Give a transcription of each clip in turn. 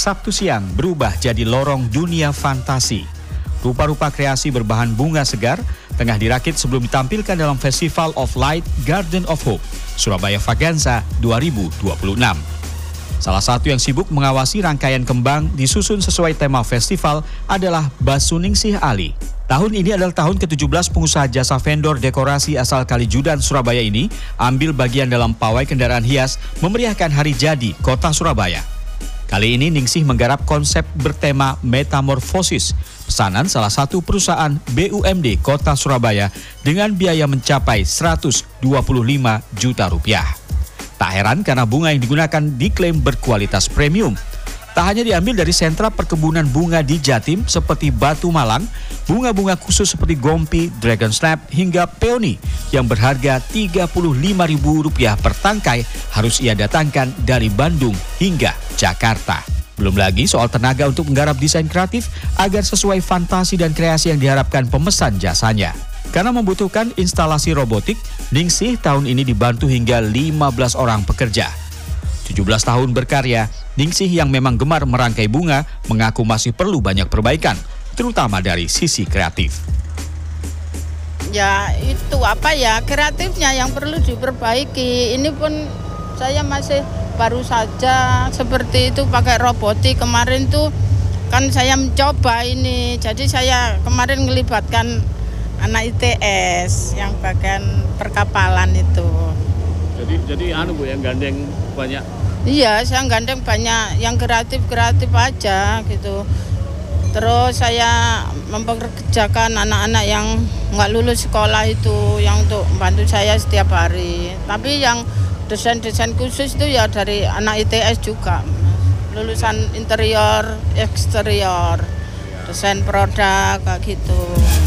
Sabtu siang berubah jadi lorong dunia fantasi. Rupa-rupa kreasi berbahan bunga segar tengah dirakit sebelum ditampilkan dalam Festival of Light Garden of Hope, Surabaya Vaganza 2026. Salah satu yang sibuk mengawasi rangkaian kembang disusun sesuai tema festival adalah Basuningsih Ali. Tahun ini adalah tahun ke-17 pengusaha jasa vendor dekorasi asal Kalijudan, Surabaya ini ambil bagian dalam pawai kendaraan hias memeriahkan hari jadi kota Surabaya. Kali ini Ningsih menggarap konsep bertema metamorfosis, pesanan salah satu perusahaan BUMD Kota Surabaya dengan biaya mencapai 125 juta rupiah. Tak heran karena bunga yang digunakan diklaim berkualitas premium. Tak hanya diambil dari sentra perkebunan bunga di Jatim seperti Batu Malang, bunga-bunga khusus seperti Gompi, Dragon Snap hingga Peony yang berharga Rp35.000 per tangkai harus ia datangkan dari Bandung hingga Jakarta. Belum lagi soal tenaga untuk menggarap desain kreatif agar sesuai fantasi dan kreasi yang diharapkan pemesan jasanya. Karena membutuhkan instalasi robotik, Ningsih tahun ini dibantu hingga 15 orang pekerja. 17 tahun berkarya, Ningsih yang memang gemar merangkai bunga mengaku masih perlu banyak perbaikan, terutama dari sisi kreatif. Ya itu kreatifnya yang perlu diperbaiki. Ini pun saya masih baru saja seperti itu pakai robotik. Kemarin tuh kan saya mencoba ini, jadi saya kemarin melibatkan anak ITS yang bagian perkapalan itu. Jadi Bu yang gandeng banyak. Iya, saya gandeng banyak yang kreatif aja gitu. Terus saya mempekerjakan anak-anak yang nggak lulus sekolah itu yang untuk membantu saya setiap hari. Tapi yang desain khusus itu ya dari anak ITS juga, lulusan interior, eksterior, desain produk kayak gitu.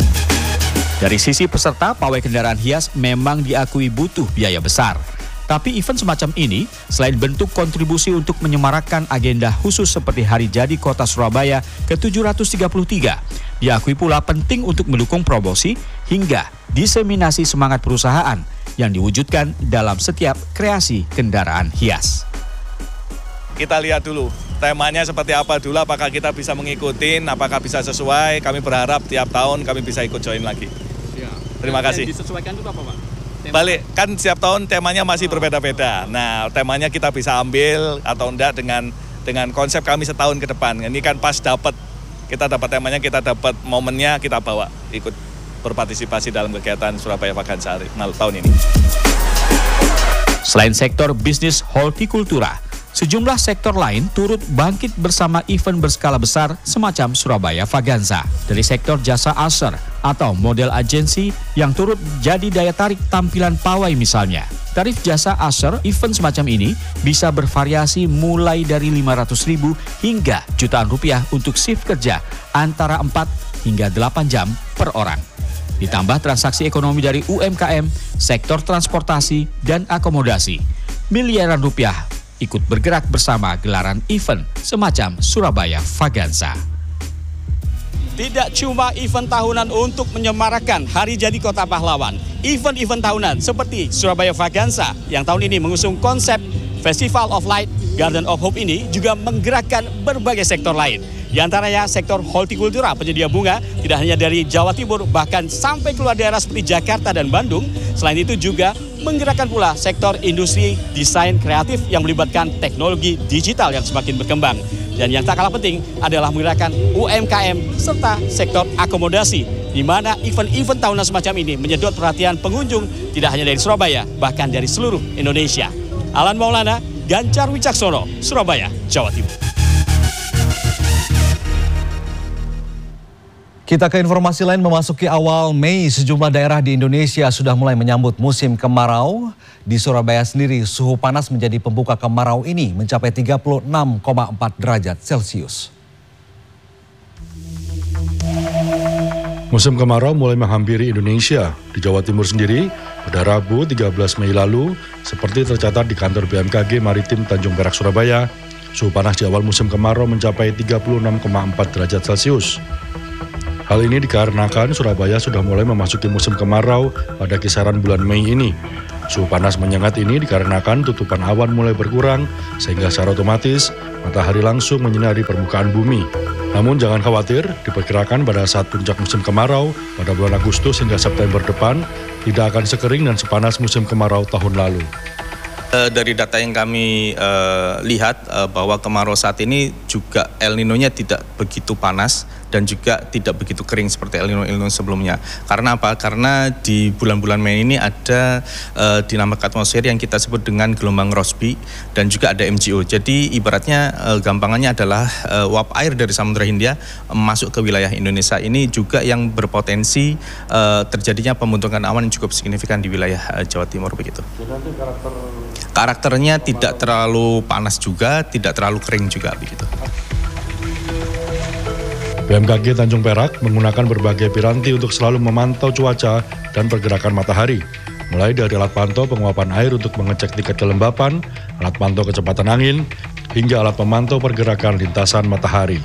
Dari sisi peserta, pawai kendaraan hias memang diakui butuh biaya besar. Tapi event semacam ini, selain bentuk kontribusi untuk menyemarakkan agenda khusus seperti Hari Jadi Kota Surabaya ke-733, diakui pula penting untuk mendukung promosi hingga diseminasi semangat perusahaan yang diwujudkan dalam setiap kreasi kendaraan hias. Kita lihat dulu temanya seperti apa dulu, apakah kita bisa mengikuti, apakah bisa sesuai. Kami berharap tiap tahun kami bisa ikut join lagi. Ya. Terima kasih. Disesuaikan itu apa, Pak? Balik, kan setiap tahun temanya masih berbeda-beda. Nah, temanya kita bisa ambil atau enggak dengan konsep kami setahun ke depan. Ini kan pas kita dapat temanya, kita dapat momennya, kita bawa ikut berpartisipasi dalam kegiatan Surabaya Vaganza tahun ini. Selain sektor bisnis hortikultura, sejumlah sektor lain turut bangkit bersama event berskala besar semacam Surabaya Vaganza. Dari sektor jasa usher atau model agensi yang turut jadi daya tarik tampilan pawai misalnya. Tarif jasa usher event semacam ini bisa bervariasi mulai dari 500.000 hingga jutaan rupiah untuk shift kerja antara 4 hingga 8 jam per orang. Ditambah transaksi ekonomi dari UMKM, sektor transportasi dan akomodasi. Miliaran rupiah ikut bergerak bersama gelaran event semacam Surabaya Vaganza. Tidak cuma event tahunan untuk menyemarakkan Hari Jadi Kota Pahlawan, event-event tahunan seperti Surabaya Vaganza yang tahun ini mengusung konsep Festival of Light Garden of Hope ini juga menggerakkan berbagai sektor lain. Di antaranya sektor hortikultura, penyedia bunga tidak hanya dari Jawa Timur bahkan sampai keluar daerah seperti Jakarta dan Bandung. Selain itu juga menggerakkan pula sektor industri desain kreatif yang melibatkan teknologi digital yang semakin berkembang. Dan yang tak kalah penting adalah menggerakkan UMKM serta sektor akomodasi, di mana event-event tahunan semacam ini menyedot perhatian pengunjung tidak hanya dari Surabaya, bahkan dari seluruh Indonesia. Alan Maulana, Ganjar Wicaksono, Surabaya, Jawa Timur. Kita ke informasi lain. Memasuki awal Mei, sejumlah daerah di Indonesia sudah mulai menyambut musim kemarau. Di Surabaya sendiri, suhu panas menjadi pembuka kemarau ini mencapai 36,4 derajat Celcius. Musim kemarau mulai menghampiri Indonesia. Di Jawa Timur sendiri, pada Rabu 13 Mei lalu, seperti tercatat di kantor BMKG Maritim Tanjung Perak, Surabaya, suhu panas di awal musim kemarau mencapai 36,4 derajat Celcius. Hal ini dikarenakan Surabaya sudah mulai memasuki musim kemarau pada kisaran bulan Mei ini. Suhu panas menyengat ini dikarenakan tutupan awan mulai berkurang, sehingga secara otomatis matahari langsung menyinari permukaan bumi. Namun jangan khawatir, diperkirakan pada saat puncak musim kemarau pada bulan Agustus hingga September depan tidak akan sekering dan sepanas musim kemarau tahun lalu. Dari data yang kami lihat bahwa kemarau saat ini juga El Nino-nya tidak begitu panas dan juga tidak begitu kering seperti El Nino sebelumnya. Karena apa? Karena di bulan-bulan Mei ini ada dinamika atmosfer yang kita sebut dengan gelombang Rossby dan juga ada MGO. Jadi ibaratnya gampangannya adalah uap air dari Samudra Hindia masuk ke wilayah Indonesia ini juga yang berpotensi terjadinya pembentukan awan yang cukup signifikan di wilayah Jawa Timur begitu. Karakternya tidak terlalu panas juga, tidak terlalu kering juga begitu. BMKG Tanjung Perak menggunakan berbagai piranti untuk selalu memantau cuaca dan pergerakan matahari. Mulai dari alat pantau penguapan air untuk mengecek tingkat kelembapan, alat pantau kecepatan angin, hingga alat pemantau pergerakan lintasan matahari.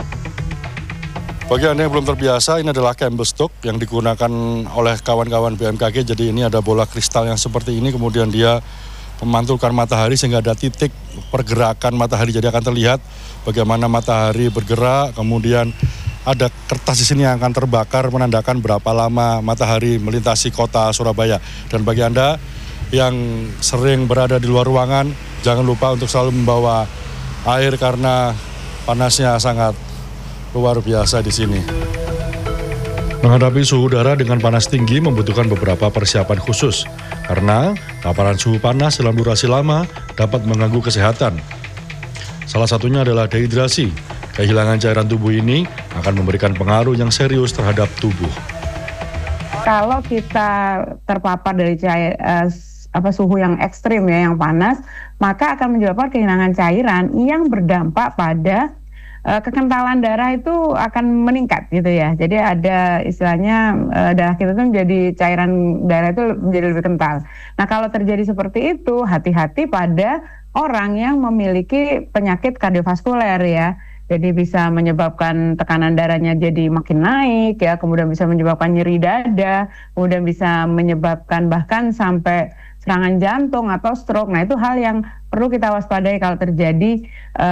Bagi Anda yang belum terbiasa, ini adalah Campbell's yang digunakan oleh kawan-kawan BMKG. Jadi ini ada bola kristal yang seperti ini, kemudian dia memantulkan matahari sehingga ada titik pergerakan matahari. Jadi akan terlihat bagaimana matahari bergerak, kemudian ada kertas di sini yang akan terbakar menandakan berapa lama matahari melintasi kota Surabaya. Dan bagi Anda yang sering berada di luar ruangan, jangan lupa untuk selalu membawa air karena panasnya sangat luar biasa di sini. Menghadapi suhu udara dengan panas tinggi membutuhkan beberapa persiapan khusus, karena paparan suhu panas dalam durasi lama dapat mengganggu kesehatan. Salah satunya adalah dehidrasi. Kehilangan cairan tubuh ini akan memberikan pengaruh yang serius terhadap tubuh. Kalau kita terpapar dari suhu yang ekstrim ya, yang panas, maka akan menyebabkan kehilangan cairan yang berdampak pada kekentalan darah itu akan meningkat gitu ya. Jadi ada istilahnya darah kita tuh menjadi cairan darah itu menjadi lebih kental. Nah kalau terjadi seperti itu, hati-hati pada orang yang memiliki penyakit kardiovaskuler ya. Jadi bisa menyebabkan tekanan darahnya jadi makin naik ya, kemudian bisa menyebabkan nyeri dada, kemudian bisa menyebabkan bahkan sampai serangan jantung atau stroke. Nah itu hal yang perlu kita waspadai kalau terjadi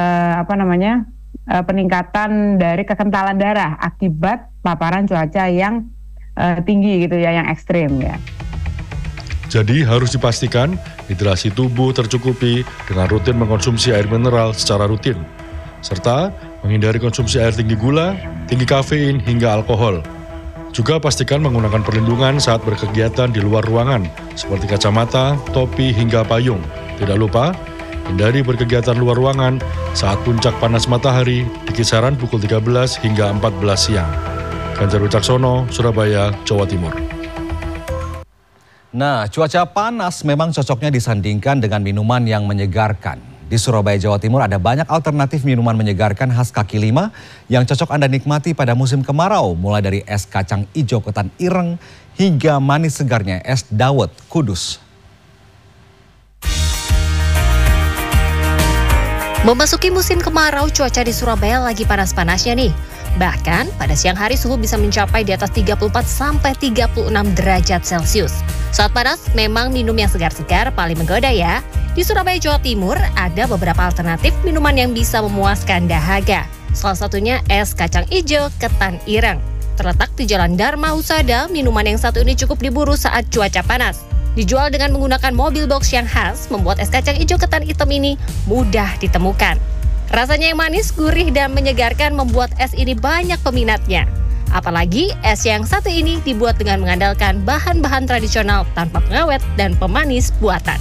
peningkatan dari kekentalan darah akibat paparan cuaca yang tinggi gitu ya, yang ekstrim ya. Jadi harus dipastikan hidrasi tubuh tercukupi dengan rutin mengkonsumsi air mineral secara rutin, serta menghindari konsumsi air tinggi gula, tinggi kafein hingga alkohol. Juga pastikan menggunakan perlindungan saat berkegiatan di luar ruangan, seperti kacamata, topi hingga payung. Tidak lupa hindari berkegiatan luar ruangan saat puncak panas matahari di kisaran pukul 13 hingga 14 siang. Ganjar Wicaksono, Surabaya, Jawa Timur. Nah, cuaca panas memang cocoknya disandingkan dengan minuman yang menyegarkan. Di Surabaya, Jawa Timur ada banyak alternatif minuman menyegarkan khas kaki lima yang cocok Anda nikmati pada musim kemarau. Mulai dari es kacang ijo ketan ireng hingga manis segarnya es dawet Kudus. Memasuki musim kemarau, cuaca di Surabaya lagi panas-panasnya nih. Bahkan pada siang hari suhu bisa mencapai di atas 34 sampai 36 derajat Celcius. Saat panas, memang minum yang segar-segar paling menggoda ya. Di Surabaya, Jawa Timur ada beberapa alternatif minuman yang bisa memuaskan dahaga. Salah satunya es kacang ijo ketan ireng. Terletak di Jalan Dharma Husada, minuman yang satu ini cukup diburu saat cuaca panas. Dijual dengan menggunakan mobil box yang khas, membuat es kacang ijo ketan hitam ini mudah ditemukan. Rasanya yang manis, gurih, dan menyegarkan membuat es ini banyak peminatnya. Apalagi es yang satu ini dibuat dengan mengandalkan bahan-bahan tradisional tanpa pengawet dan pemanis buatan.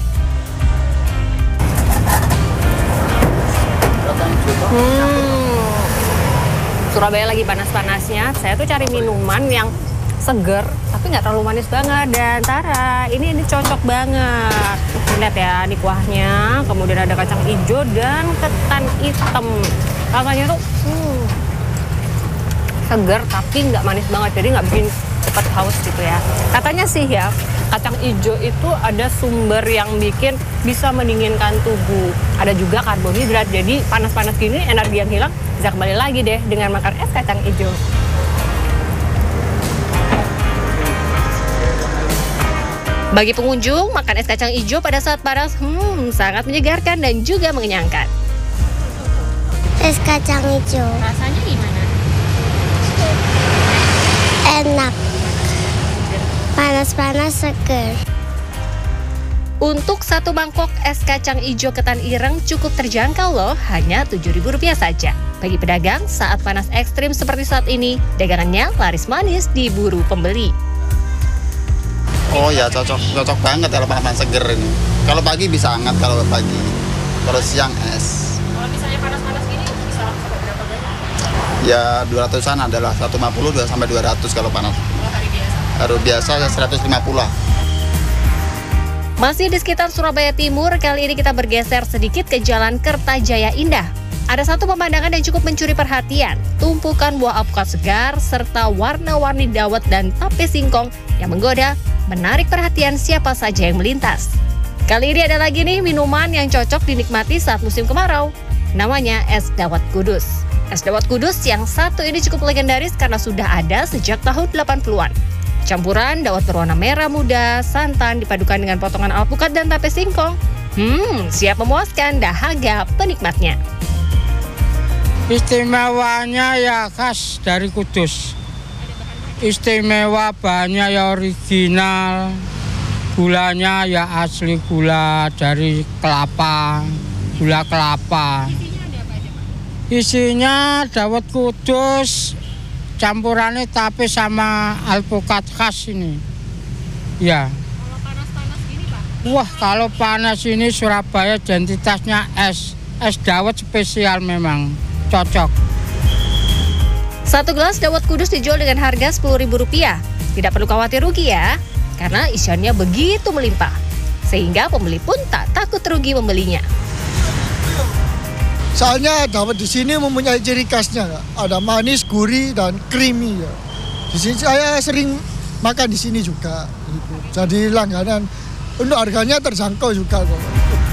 Surabaya lagi panas-panasnya, saya tuh cari minuman yang seger tapi nggak terlalu manis banget. Dan Tara, ini cocok banget. Lihat ya, ini kuahnya, kemudian ada kacang hijau dan ketan hitam. Rasanya tuh seger tapi nggak manis banget, jadi nggak bikin cepat haus gitu ya. Katanya sih ya, kacang hijau itu ada sumber yang bikin bisa mendinginkan tubuh. Ada juga karbohidrat, jadi panas-panas gini energi yang hilang bisa kembali lagi deh dengan makan es kacang hijau. Bagi pengunjung, makan es kacang hijau pada saat panas sangat menyegarkan dan juga mengenyangkan. Es kacang hijau. Rasanya gimana? Enak. Panas-panas seger. Untuk satu mangkok es kacang ijo ketan ireng cukup terjangkau loh, hanya Rp7.000 saja. Bagi pedagang, saat panas ekstrim seperti saat ini, dagangannya laris manis diburu pembeli. Oh ya, cocok banget kalau panas seger ini. Kalau pagi bisa hangat kalau pagi, kalau siang es. Kalau misalnya panas-panas gini, bisa sampai berapa banyak? Ya 200-an adalah 150 sampai 200 kalau panas. Kalau hari biasa? Hari biasa ya 150 lah. Masih di sekitar Surabaya Timur, kali ini kita bergeser sedikit ke Jalan Kertajaya Indah. Ada satu pemandangan yang cukup mencuri perhatian, tumpukan buah alpukat segar serta warna-warni dawet dan tape singkong yang menggoda, menarik perhatian siapa saja yang melintas. Kali ini ada lagi nih minuman yang cocok dinikmati saat musim kemarau. Namanya es dawet kudus. Es dawet kudus yang satu ini cukup legendaris karena sudah ada sejak tahun 80-an. Campuran dawet berwarna merah muda, santan dipadukan dengan potongan alpukat dan tape singkong. Siap memuaskan dahaga penikmatnya. Istimewanya ya khas dari Kudus. Istimewa bahannya ya original. Gulanya ya asli gula dari kelapa, gula kelapa. Isinya dawet kudus, campurannya tape sama alpukat khas ini. Ya. Kalau panas-panas gini, Pak? Wah, kalau panas ini Surabaya identitasnya es dawet spesial memang. Cocok. Satu gelas dawet kudus dijual dengan harga Rp10.000. Tidak perlu khawatir rugi ya, karena isiannya begitu melimpah. Sehingga pembeli pun tak takut rugi membelinya. Soalnya dawet di sini mempunyai ciri khasnya, ada manis, gurih, dan creamy. Ya. Di sini saya sering makan di sini juga, gitu. Jadi langganan. Untuk harganya terjangkau juga kok.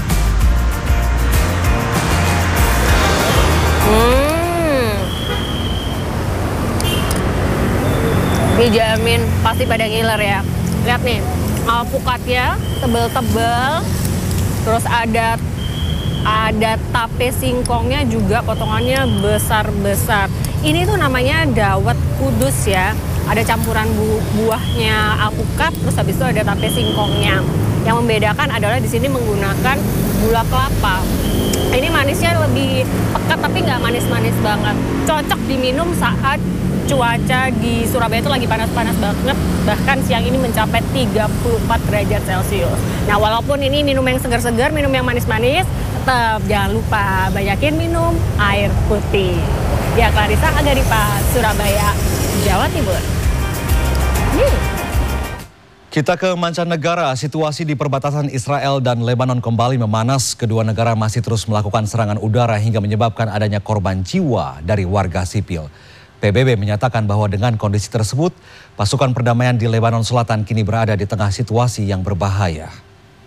Dijamin pasti pada ngiler ya. Lihat nih, alpukatnya tebel-tebel, terus ada tape singkongnya juga potongannya besar-besar. Ini tuh namanya dawet kudus ya. Ada campuran buahnya alpukat, terus habis itu ada tape singkongnya. Yang membedakan adalah di sini menggunakan gula kelapa. Ini manisnya lebih pekat tapi nggak manis-manis banget. Cocok diminum saat cuaca di Surabaya itu lagi panas-panas banget. Bahkan siang ini mencapai 34 derajat Celcius. Nah, walaupun ini minum yang segar-segar, minum yang manis-manis, tetap jangan lupa banyakin minum air putih. Ya, Clarissa Agaripa, Surabaya, Jawa Timur. Kita ke mancanegara, situasi di perbatasan Israel dan Lebanon kembali memanas. Kedua negara masih terus melakukan serangan udara hingga menyebabkan adanya korban jiwa dari warga sipil. PBB menyatakan bahwa dengan kondisi tersebut, pasukan perdamaian di Lebanon Selatan kini berada di tengah situasi yang berbahaya.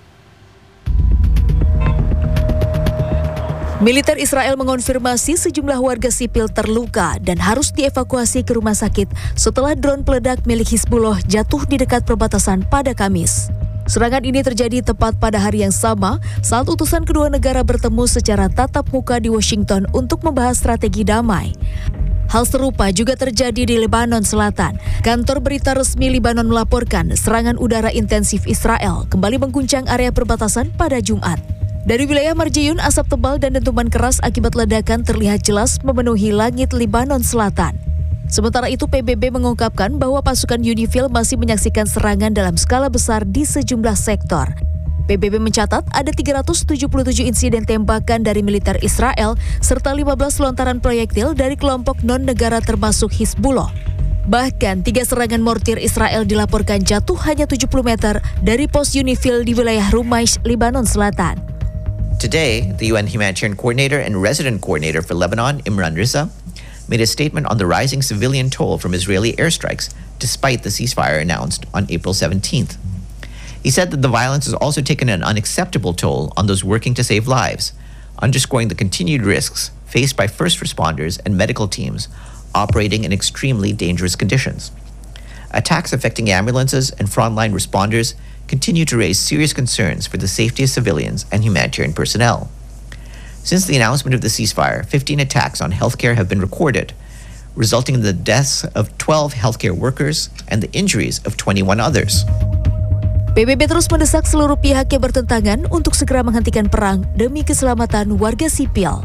Militer Israel mengonfirmasi sejumlah warga sipil terluka dan harus dievakuasi ke rumah sakit setelah drone peledak milik Hizbullah jatuh di dekat perbatasan pada Kamis. Serangan ini terjadi tepat pada hari yang sama saat utusan kedua negara bertemu secara tatap muka di Washington untuk membahas strategi damai. Hal serupa juga terjadi di Lebanon Selatan. Kantor berita resmi Lebanon melaporkan serangan udara intensif Israel kembali mengguncang area perbatasan pada Jumat. Dari wilayah Marjayun, asap tebal dan dentuman keras akibat ledakan terlihat jelas memenuhi langit Lebanon Selatan. Sementara itu, PBB mengungkapkan bahwa pasukan UNIFIL masih menyaksikan serangan dalam skala besar di sejumlah sektor. PBB mencatat ada 377 insiden tembakan dari militer Israel serta 15 lontaran proyektil dari kelompok non-negara termasuk Hizbullah. Bahkan 3 serangan mortir Israel dilaporkan jatuh hanya 70 meter dari pos UNIFIL di wilayah Rumaish, Lebanon Selatan. Today, the UN Humanitarian Coordinator and Resident Coordinator for Lebanon, Imran Riza, made a statement on the rising civilian toll from Israeli airstrikes despite the ceasefire announced on April 17th. He said that the violence has also taken an unacceptable toll on those working to save lives, underscoring the continued risks faced by first responders and medical teams operating in extremely dangerous conditions. Attacks affecting ambulances and frontline responders continue to raise serious concerns for the safety of civilians and humanitarian personnel. Since the announcement of the ceasefire, 15 attacks on healthcare have been recorded, resulting in the deaths of 12 healthcare workers and the injuries of 21 others. PBB terus mendesak seluruh pihak yang bertentangan untuk segera menghentikan perang demi keselamatan warga sipil.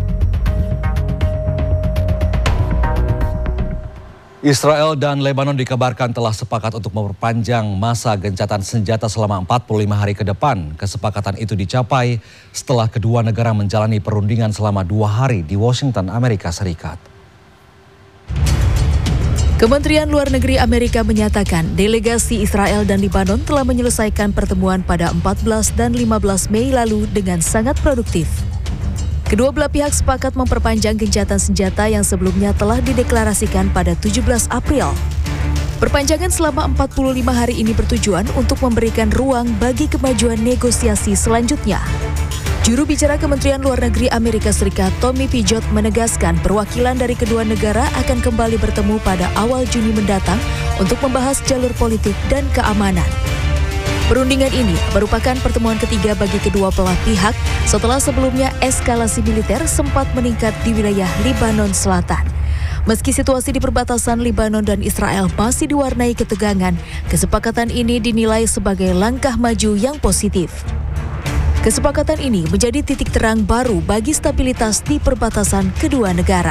Israel dan Lebanon dikabarkan telah sepakat untuk memperpanjang masa gencatan senjata selama 45 hari ke depan. Kesepakatan itu dicapai setelah kedua negara menjalani perundingan selama 2 hari di Washington, Amerika Serikat. Kementerian Luar Negeri Amerika menyatakan delegasi Israel dan Lebanon telah menyelesaikan pertemuan pada 14 dan 15 Mei lalu dengan sangat produktif. Kedua belah pihak sepakat memperpanjang gencatan senjata yang sebelumnya telah dideklarasikan pada 17 April. Perpanjangan selama 45 hari ini bertujuan untuk memberikan ruang bagi kemajuan negosiasi selanjutnya. Juru bicara Kementerian Luar Negeri Amerika Serikat Tommy Pijot menegaskan perwakilan dari kedua negara akan kembali bertemu pada awal Juni mendatang untuk membahas jalur politik dan keamanan. Perundingan ini merupakan pertemuan ketiga bagi kedua belah pihak setelah sebelumnya eskalasi militer sempat meningkat di wilayah Lebanon Selatan. Meski situasi di perbatasan Lebanon dan Israel masih diwarnai ketegangan, kesepakatan ini dinilai sebagai langkah maju yang positif. Kesepakatan ini menjadi titik terang baru bagi stabilitas di perbatasan kedua negara.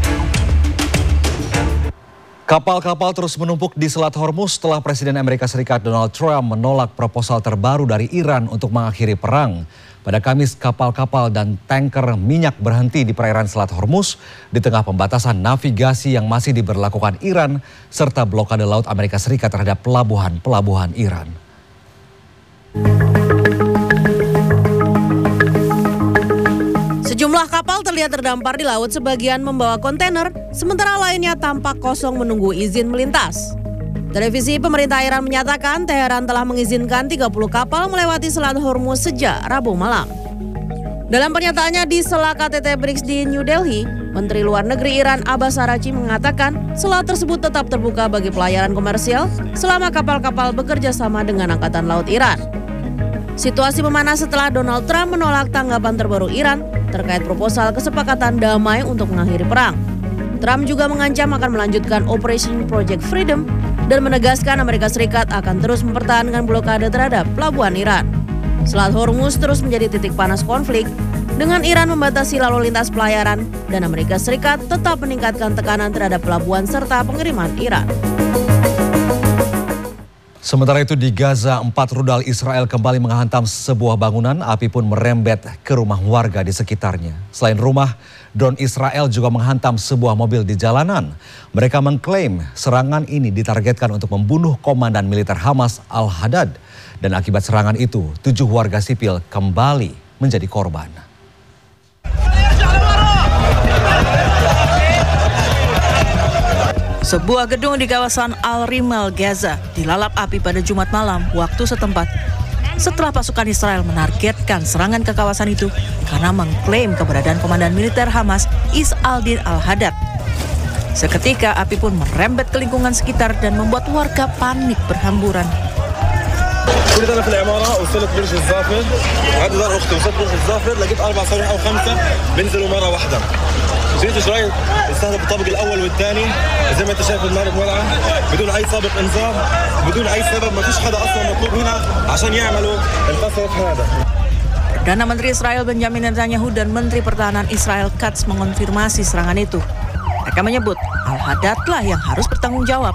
Kapal-kapal terus menumpuk di Selat Hormuz setelah Presiden Amerika Serikat Donald Trump menolak proposal terbaru dari Iran untuk mengakhiri perang. Pada Kamis, kapal-kapal dan tanker minyak berhenti di perairan Selat Hormuz di tengah pembatasan navigasi yang masih diberlakukan Iran serta blokade laut Amerika Serikat terhadap pelabuhan-pelabuhan Iran. Sejumlah kapal terlihat terdampar di laut, sebagian membawa kontainer, sementara lainnya tampak kosong menunggu izin melintas. Televisi pemerintah Iran menyatakan Teheran telah mengizinkan 30 kapal melewati Selat Hormuz sejak Rabu malam. Dalam pernyataannya di sela KTT BRICS di New Delhi, Menteri Luar Negeri Iran Abbas Araghchi mengatakan selat tersebut tetap terbuka bagi pelayaran komersial selama kapal-kapal bekerja sama dengan Angkatan Laut Iran. Situasi memanas setelah Donald Trump menolak tanggapan terbaru Iran terkait proposal kesepakatan damai untuk mengakhiri perang. Trump juga mengancam akan melanjutkan Operation Project Freedom dan menegaskan Amerika Serikat akan terus mempertahankan blokade terhadap pelabuhan Iran. Selat Hormuz terus menjadi titik panas konflik, dengan Iran membatasi lalu lintas pelayaran dan Amerika Serikat tetap meningkatkan tekanan terhadap pelabuhan serta pengiriman Iran. Sementara itu di Gaza, 4 rudal Israel kembali menghantam sebuah bangunan, api pun merembet ke rumah warga di sekitarnya. Selain rumah, drone Israel juga menghantam sebuah mobil di jalanan. Mereka mengklaim serangan ini ditargetkan untuk membunuh komandan militer Hamas Al-Haddad. Dan akibat serangan itu, 7 warga sipil kembali menjadi korban. Sebuah gedung di kawasan Al-Rimal, Gaza dilalap api pada Jumat malam waktu setempat setelah pasukan Israel menargetkan serangan ke kawasan itu karena mengklaim keberadaan komandan militer Hamas Is-al-Din al-Haddad. Seketika api pun merembet ke lingkungan sekitar dan membuat warga panik berhamburan. كنت انا في العماره وصلت برج الظافر وهذا دار اختي وصلت برج الظافر لقيت 4 صواريخ او 5 بينزلوا مره واحده جيت شوي استهدف الطابق الاول والثاني زي ما انت شايف النار مولعه بدون اي سابق انذار بدون اي سبب ما فيش حدا اصلا مطلوب هنا عشان يعملوا القصف هذا. Perdana Menteri Israel Benjamin Netanyahu dan Menteri Pertahanan Israel Katz mengonfirmasi serangan itu. Mereka menyebut Al-Haddad lah yang harus bertanggung jawab.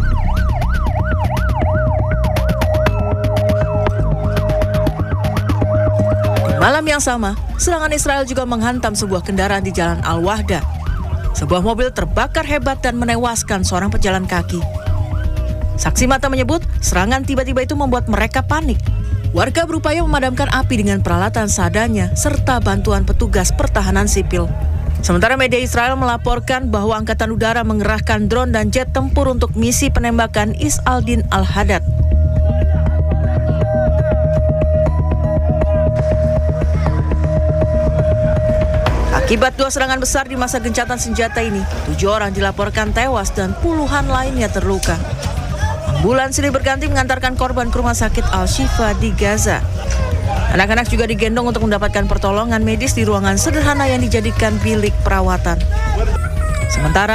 Malam yang sama, serangan Israel juga menghantam sebuah kendaraan di Jalan Al-Wahda. Sebuah mobil terbakar hebat dan menewaskan seorang pejalan kaki. Saksi mata menyebut serangan tiba-tiba itu membuat mereka panik. Warga berupaya memadamkan api dengan peralatan seadanya serta bantuan petugas pertahanan sipil. Sementara media Israel melaporkan bahwa Angkatan Udara mengerahkan drone dan jet tempur untuk misi penembakan Is-al-Din al-Haddad. Akibat 2 serangan besar di masa gencatan senjata ini, 7 orang dilaporkan tewas dan puluhan lainnya terluka. Ambulans silih berganti mengantarkan korban ke rumah sakit Al-Shifa di Gaza. Anak-anak juga digendong untuk mendapatkan pertolongan medis di ruangan sederhana yang dijadikan bilik perawatan. Sementara